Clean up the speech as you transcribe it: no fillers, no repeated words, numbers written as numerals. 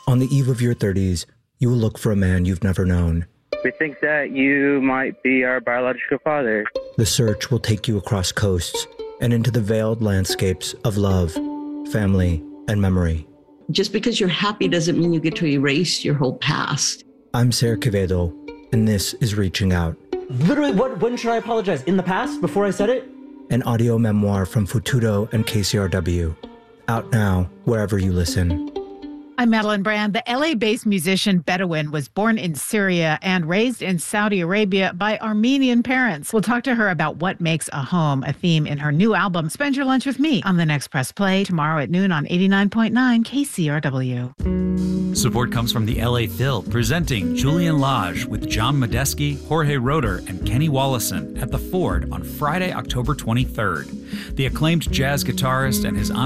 On the eve of your 30s, you will look for a man you've never known. We think that you might be our biological father. The search will take you across coasts and into the veiled landscapes of love, family, and memory. Just because you're happy doesn't mean you get to erase your whole past. I'm Ser Quevedo, and this is Reaching Out. Literally, when should I apologize? In the past, before I said it? An audio memoir from Futudo and KCRW. Out now, wherever you listen. I'm Madeline Brand. The LA-based musician Bedouin was born in Syria and raised in Saudi Arabia by Armenian parents. We'll talk to her about what makes a home, a theme in her new album, Spend Your Lunch With Me, on the next Press Play tomorrow at noon on 89.9 KCRW. Support comes from the LA Phil, presenting Julian Lage with John Medeski, Jorge Roeder, and Kenny Wollesen at the Ford on Friday, October 23rd. The acclaimed jazz guitarist and his